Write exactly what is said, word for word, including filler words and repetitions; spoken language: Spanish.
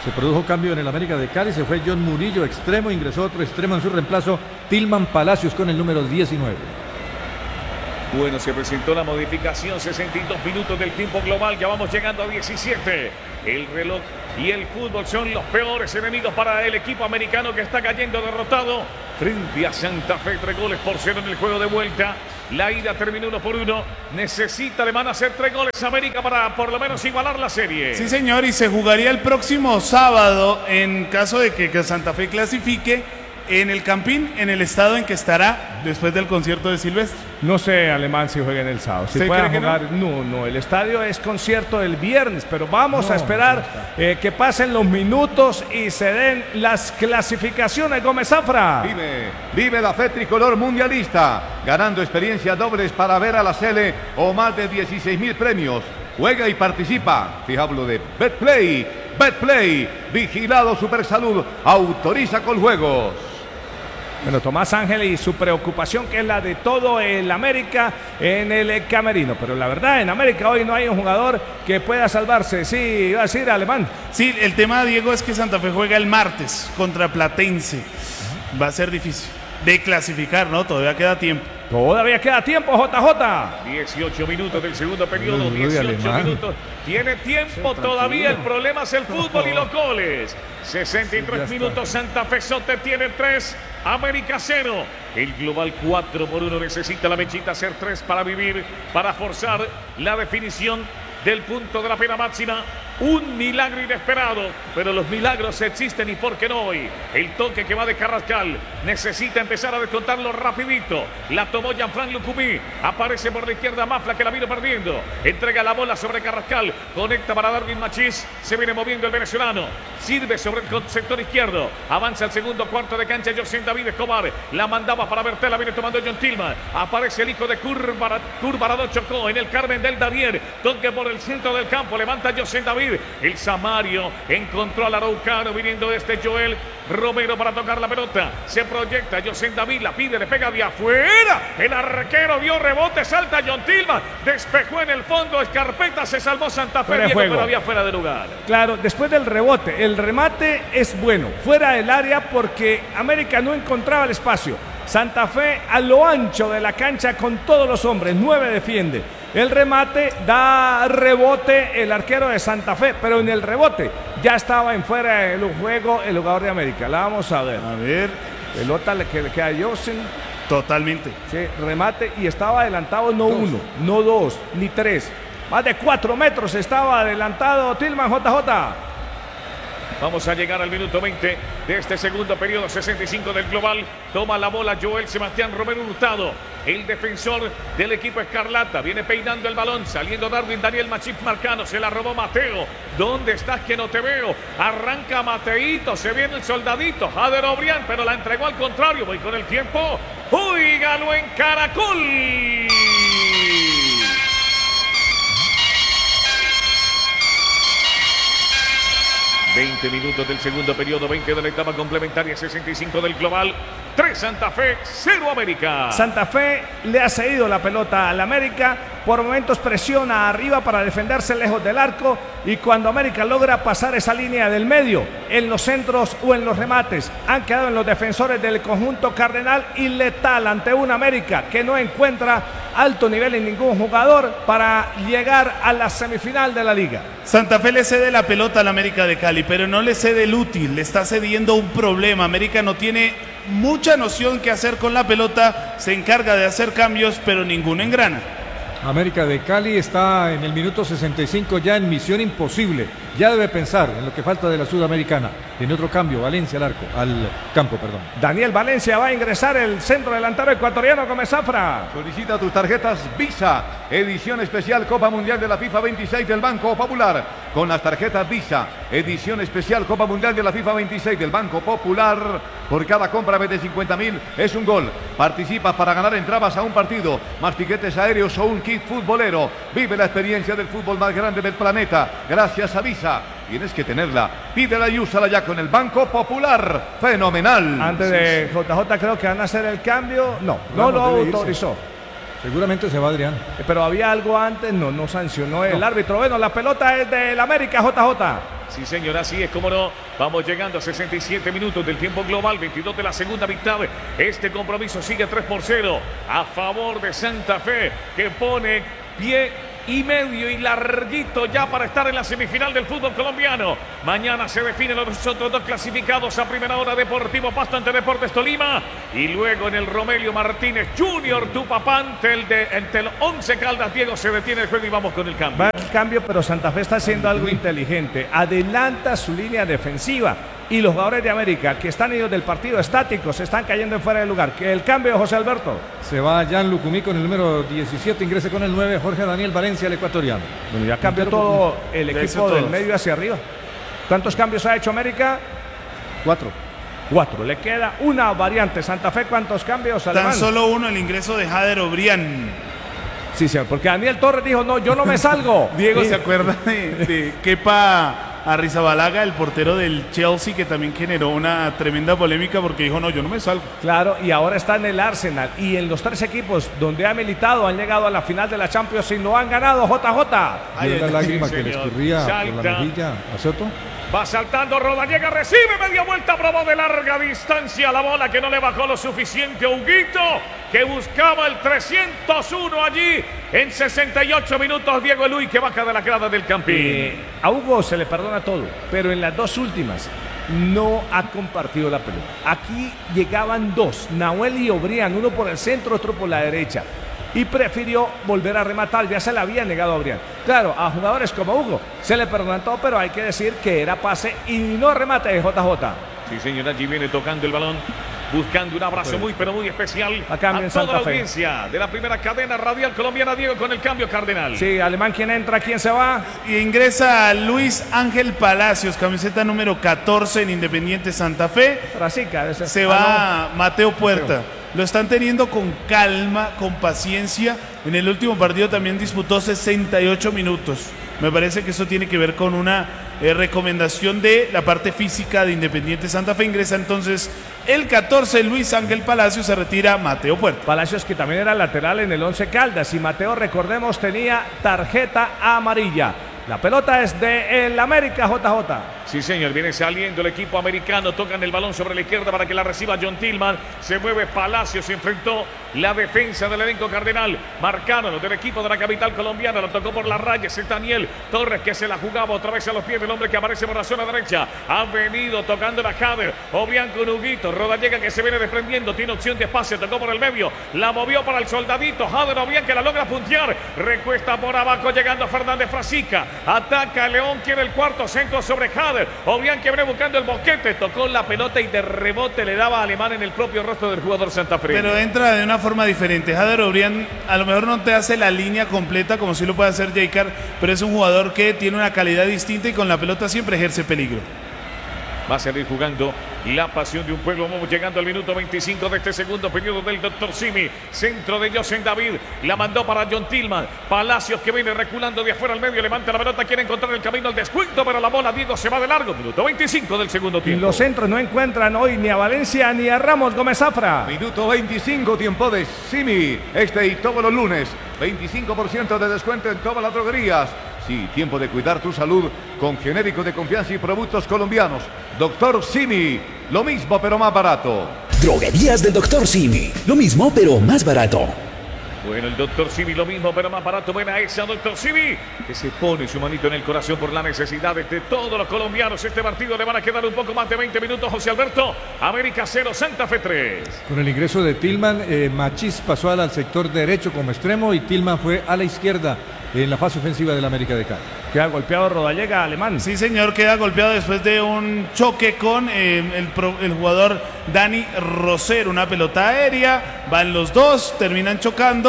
Se produjo cambio en el América de Cali, se fue John Murillo, extremo, ingresó otro extremo en su reemplazo, Tilman Palacios con el número diecinueve. Bueno, se presentó la modificación, sesenta y dos minutos del tiempo global, ya vamos llegando a diecisiete. El reloj y el fútbol son los peores enemigos para el equipo americano que está cayendo derrotado frente a Santa Fe, tres goles por cero en el juego de vuelta. La ida terminó uno por uno. Necesita Alemán hacer tres goles América para por lo menos igualar la serie. Sí, señor, y se jugaría el próximo sábado en caso de que, que Santa Fe clasifique en el Campín, en el estado en que estará después del concierto de Silvestre. No sé, Alemán, si juega en el sábado. Si puede jugar, no? no, no, el estadio es concierto el viernes, pero vamos no, a esperar eh, que pasen los minutos y se den las clasificaciones. Gómez Zafra. Vive, vive la fe tricolor mundialista, ganando experiencias dobles para ver a la Sele o más de dieciséis mil premios. Juega y participa. Te hablo de Betplay. Betplay, vigilado Supersalud, autoriza con juegos. Bueno, Tomás Ángel y su preocupación, que es la de todo el América en el camerino. Pero la verdad, en América hoy no hay un jugador que pueda salvarse. Sí, iba a decir Alemán. Sí, el tema, Diego, es que Santa Fe juega el martes contra Platense. Va a ser difícil de clasificar, ¿no? Todavía queda tiempo. Todavía queda tiempo, J J. dieciocho minutos del segundo periodo, dieciocho minutos. Tiene tiempo todavía, el problema es el fútbol y los goles. sesenta y tres minutos, Santa Fe Sote tiene tres, América cero. El global cuatro por uno, necesita la mechita hacer tres para vivir, para forzar la definición del punto de la pena máxima. Un milagro inesperado, pero los milagros existen y por qué no hoy. El toque que va de Carrascal, necesita empezar a descontarlo rapidito. La tomó Jean-Franc Lucumí, aparece por la izquierda Mafla que la vino perdiendo. Entrega la bola sobre Carrascal, conecta para Darwin Machís, se viene moviendo el venezolano. Sirve sobre el sector izquierdo, avanza el segundo cuarto de cancha José David Escobar. La mandaba para Bertel, la viene tomando John Tilman. Aparece el hijo de Curvarado Chocó en el Carmen del Darier. Toque por el centro del campo, levanta José David. El Samario encontró al araucano viniendo este Joel Romero para tocar la pelota. Se proyecta José David, la pide, le pega de afuera. El arquero dio rebote, salta John Tilman. Despejó en el fondo, Escarpeta, se salvó Santa Fe, Diego, pero había fuera de lugar. Claro, después del rebote, el remate es bueno, fuera del área porque América no encontraba el espacio. Santa Fe a lo ancho de la cancha con todos los hombres, nueve defiende. El remate da rebote el arquero de Santa Fe, pero en el rebote ya estaba en fuera del juego el jugador de América. La vamos a ver. A ver. Pelota que le queda a Josen. Totalmente. Sí, remate y estaba adelantado no dos. uno, no dos, ni tres. Más de cuatro metros estaba adelantado Tilman. J J. Vamos a llegar al minuto veinte de este segundo periodo, sesenta y cinco del global. Toma la bola Joel Sebastián Romero Hurtado, el defensor del equipo Escarlata. Viene peinando el balón, saliendo Darwin Daniel Machís Marcano. Se la robó Mateo. ¿Dónde estás que no te veo? Arranca Mateito, se viene el soldadito. Jader Obrián, pero la entregó al contrario. Voy con el tiempo. ¡Uy!, en Caracol. veinte minutos del segundo periodo, veinte de la etapa complementaria, sesenta y cinco del global. tres Santa Fe, cero América. Santa Fe le ha cedido la pelota al América. Por momentos presiona arriba para defenderse lejos del arco. Y cuando América logra pasar esa línea del medio, en los centros o en los remates, han quedado en los defensores del conjunto cardenal y letal ante una América que no encuentra alto nivel en ningún jugador para llegar a la semifinal de la liga. Santa Fe le cede la pelota al América de Cali, pero no le cede el útil, le está cediendo un problema. América no tiene mucha noción qué hacer con la pelota, se encarga de hacer cambios, pero ninguno engrana. América de Cali está en el minuto sesenta y cinco ya en misión imposible. Ya debe pensar en lo que falta de la Sudamericana. En otro cambio, Valencia al arco, al campo, perdón. Daniel Valencia va a ingresar, el centro delantero ecuatoriano Gómez Zafra. Solicita tus tarjetas Visa, edición especial Copa Mundial de la FIFA veintiséis del Banco Popular. Con las tarjetas Visa, edición especial Copa Mundial de la FIFA veintiséis del Banco Popular. Por cada compra de cincuenta mil es un gol. Participas para ganar entradas a un partido, más tiquetes aéreos o un kit futbolero. Vive la experiencia del fútbol más grande del planeta gracias a Visa. Tienes que tenerla. Pídela y úsala ya con el Banco Popular. Fenomenal. Antes de J J creo que van a hacer el cambio. No, no lo autorizó. Seguramente se va Adrián. Pero había algo antes, no, no sancionó el no. árbitro. Bueno, la pelota es del América, J J. Sí, señor, así es, cómo no. Vamos llegando a sesenta y siete minutos del tiempo global, veintidós de la segunda mitad. Este compromiso sigue tres por cero a favor de Santa Fe, que pone pie y medio y larguito ya para estar en la semifinal del fútbol colombiano. Mañana se definen los otros dos clasificados a primera hora: Deportivo Pasto ante Deportes Tolima, y luego en el Romelio Martínez Junior Tupapán ante el, de, ante el Once Caldas. Diego, se detiene el juego y vamos con el cambio. Va el cambio, pero Santa Fe está haciendo algo inteligente. Adelanta su línea defensiva y los jugadores de América que están ellos del partido estáticos se están cayendo en fuera de lugar. Que el cambio, José Alberto. Se va Jan Lucumí con el número diecisiete, ingresa con el nueve Jorge Daniel Valencia, el ecuatoriano. Bueno, ya cambió todo el equipo del medio hacia arriba. ¿Cuántos cambios ha hecho América? Cuatro. Cuatro. Le queda una variante. Santa Fe, ¿cuántos cambios? Tan Alemán? solo uno, el ingreso de Jader Obrián. Sí, sí, porque Daniel Torres dijo, no, yo no me salgo. Diego, y... ¿se acuerda de, de Kepa Arrizabalaga, el portero del Chelsea, que también generó una tremenda polémica porque dijo, no, yo no me salgo? Claro, y ahora está en el Arsenal. Y en los tres equipos donde ha militado han llegado a la final de la Champions y no han ganado. J J. Hay una lágrima sí, que le señor. escurría Salta. por la mejilla a Soto. Va saltando Rodallega, recibe media vuelta, probó de larga distancia la bola que no le bajó lo suficiente a Huguito, que buscaba el trescientos uno allí en sesenta y ocho minutos. Diego Eluy, que baja de la grada del Campín. Eh, a Hugo se le perdona todo, pero en las dos últimas no ha compartido la pelota. Aquí llegaban dos, Nahuel y Obrián, uno por el centro, otro por la derecha, y prefirió volver a rematar. Ya se le había negado a Obrián. Claro, a jugadores como Hugo se le perdonan todo, pero hay que decir que era pase y no remate de J J. Sí, señor, allí viene tocando el balón, buscando un abrazo muy, pero muy especial Acá a toda la audiencia de la primera cadena radial colombiana. Diego, con el cambio, Cardenal. Sí, Alemán, ¿quién entra? ¿Quién se va? Y ingresa Luis Ángel Palacios, camiseta número catorce en Independiente Santa Fe. Rasica, ese. Se Ah, va no. Mateo Puerta. Lo están teniendo con calma, con paciencia. En el último partido también disputó sesenta y ocho minutos. Me parece que eso tiene que ver con una eh, recomendación de la parte física de Independiente Santa Fe. Ingresa entonces el catorce, Luis Ángel Palacios, se retira Mateo Puerta. Palacios, que también era lateral en el Once Caldas, y Mateo, recordemos, tenía tarjeta amarilla. La pelota es de el América, J J. Sí, señor, viene saliendo el equipo americano, tocan el balón sobre la izquierda para que la reciba John Tillman, se mueve Palacios, se enfrentó la defensa del elenco cardenal, marcano del equipo de la capital colombiana, lo tocó por la raya, es Daniel Torres, que se la jugaba otra vez a los pies del hombre que aparece por la zona derecha, ha venido tocando la Jader, Obian con Huguito, Rodallega, que se viene desprendiendo, tiene opción de espacio, tocó por el medio, la movió para el soldadito, Jader Obian, que la logra puntear, recuesta por abajo, llegando Fernández Frasica, ataca León, quiere el cuarto, centro sobre Jader, Obian, que viene buscando el boquete, tocó la pelota y de rebote le daba a Alemán en el propio rostro del jugador santafesino. Pero entra de una forma diferente. Jader Obrián a lo mejor no te hace la línea completa como si lo puede hacer Jaycar, pero es un jugador que tiene una calidad distinta y con la pelota siempre ejerce peligro. Va a seguir jugando la pasión de un pueblo. Vamos llegando al minuto veinticinco de este segundo periodo del doctor Simi. Centro de Josen David. La mandó para John Tillman. Palacios, que viene reculando de afuera al medio. Levanta la pelota. Quiere encontrar el camino al descuento, pero la bola, Diego, se va de largo. Minuto veinticinco del segundo tiempo. Los centros no encuentran hoy ni a Valencia ni a Ramos Gómez Zafra. Minuto veinticinco, tiempo de Simi. Este y todos los lunes. veinticinco por ciento de descuento en todas las droguerías. Sí, tiempo de cuidar tu salud con genéricos de confianza y productos colombianos. Doctor Simi, lo mismo pero más barato. Droguerías del doctor Simi, lo mismo pero más barato. Bueno, el doctor Simi, lo mismo pero más barato. Buena esa, doctor Simi, que se pone su manito en el corazón por las necesidades de todos los colombianos. Este partido le van a quedar un poco más de veinte minutos, José Alberto. América cero, Santa Fe tres. Con el ingreso de Tillman, eh, Machís pasó al sector derecho como extremo y Tillman fue a la izquierda en la fase ofensiva del América de Cali. Queda golpeado Rodallega, Alemán. Sí, señor, queda golpeado después de un choque con eh, el, pro, el jugador Dani Rosero. Una pelota aérea, van los dos, terminan chocando.